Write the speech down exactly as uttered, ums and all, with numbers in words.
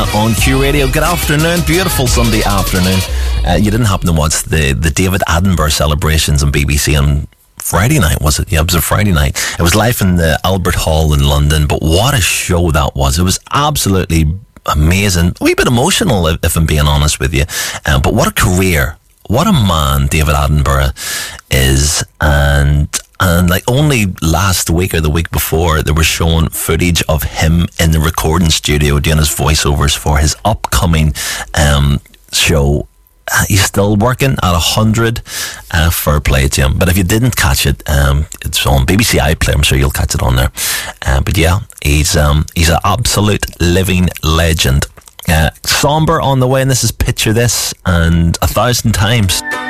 on Q Radio. Good afternoon, beautiful Sunday afternoon. Uh, you didn't happen to watch the, the David Attenborough celebrations on B B C on Friday night, was it? Yeah, it was a Friday night. It was live in the Albert Hall in London, but what a show that was. It was absolutely amazing. A wee bit emotional, if, if I'm being honest with you. Um, but what a career. What a man David Attenborough is. And And like only last week or the week before, they were showing footage of him in the recording studio doing his voiceovers for his upcoming um, show. He's still working at a hundred. Uh, fair play to him. But if you didn't catch it, um, it's on B B C iPlayer. I'm sure you'll catch it on there. Uh, but yeah, he's um, he's an absolute living legend. Uh, somber on the way, and this is Picture This and A Thousand Times.